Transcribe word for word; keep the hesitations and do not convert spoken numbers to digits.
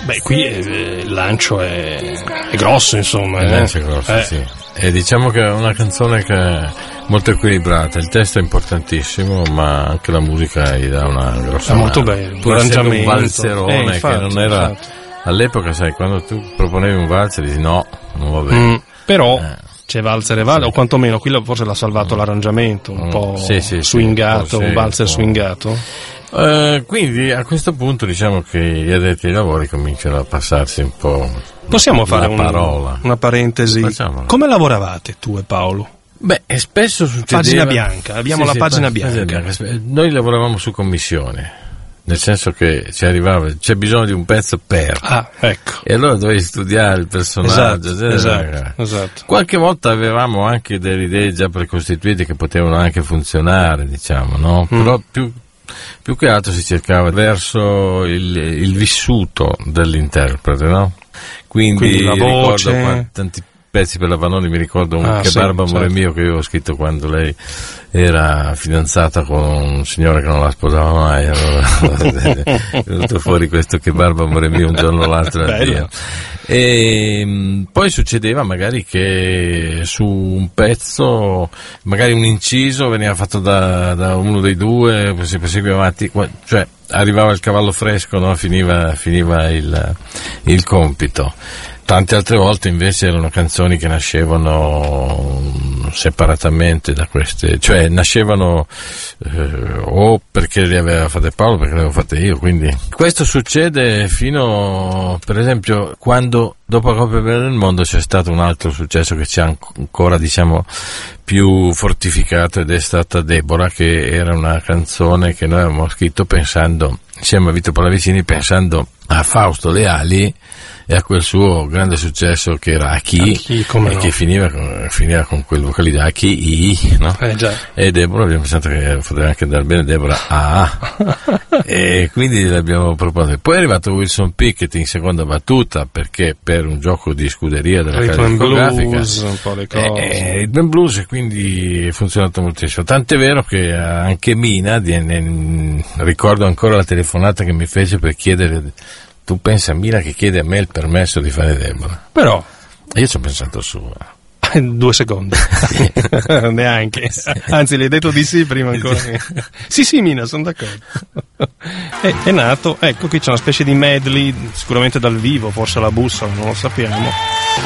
Beh, qui eh, il lancio è, è grosso, insomma. Il eh. lancio è grosso, eh. sì. E diciamo che è una canzone che è molto equilibrata, il testo è importantissimo, ma anche la musica gli dà una grossa è molto mano. bello, pur essendo un arrangiamento. valzerone eh, infatti, che non era infatti. all'epoca, sai, quando tu proponevi un valzer dici no, non va bene. Mm, però Eh. c'è valzer e valzer, o quantomeno qui forse l'ha salvato Mm. l'arrangiamento, un Mm. po' Sì, sì, sì, swingato, un po' un sì, valzer un po'. swingato. Eh, quindi a questo punto diciamo che gli addetti ai lavori cominciano a passarsi un po' Possiamo fare la un- parola. una parentesi? Facciamola. Come lavoravate tu e Paolo? Beh, e spesso succedeva... Pagina bianca, abbiamo la pagina bianca. Noi lavoravamo su commissione, nel senso che ci arrivava, c'è bisogno di un pezzo per... Ah, ecco. E allora dovevi studiare il personaggio. Esatto, eccetera. esatto, esatto. Qualche volta avevamo anche delle idee già precostituite che potevano anche funzionare, diciamo, no? Mm. Però più, più che altro si cercava verso il, il vissuto dell'interprete, no? Quindi, Quindi la voce. ricordo quanti, tanti pezzi per la Vanoni, mi ricordo un Ah, Che sì, barba amore certo. mio che io avevo scritto quando lei era fidanzata con un signore che non la sposava mai, allora è venuto fuori questo Che barba amore mio, un giorno o l'altro Bello. addio. E mh, poi succedeva magari che su un pezzo magari un inciso veniva fatto da, da uno dei due, poi si proseguiva avanti, qua- cioè arrivava il cavallo fresco, no? finiva, finiva il, il compito. Tante altre volte invece erano canzoni che nascevano separatamente da queste, cioè nascevano eh, o perché le aveva fatte Paolo o perché le avevo fatte io, quindi questo succede fino, per esempio, quando dopo la Coppa Bella del Mondo c'è stato un altro successo che ci ha ancora, diciamo, più fortificato, ed è stata Deborah, che era una canzone che noi avevamo scritto pensando, insieme a Vito Pallavicini, pensando a Fausto Leali e a quel suo grande successo che era A Chi, A Chi, come e no. che finiva con, finiva con quel vocalizzo A Chi I, no? Eh già. E Deborah abbiamo pensato che poteva anche andare bene Deborah A e quindi l'abbiamo proposto. Poi è arrivato Wilson Pickett in seconda battuta, perché per un gioco di scuderia della Rhythm casa and discografica blues, un po' le cose. eh, il Ben Blues, e quindi è funzionato moltissimo, tant'è vero che anche Mina di- ne- ricordo ancora la telefonata che mi fece per chiedere, tu pensa a Mina che chiede a me il permesso di fare Deborah, Però, e io ci ho pensato su. due secondi. Neanche. Anzi, le hai detto di sì prima ancora. Sì, sì, Mina, sono d'accordo. È, è nato, ecco, qui c'è una specie di medley, sicuramente dal vivo, forse alla bussola, non lo sappiamo.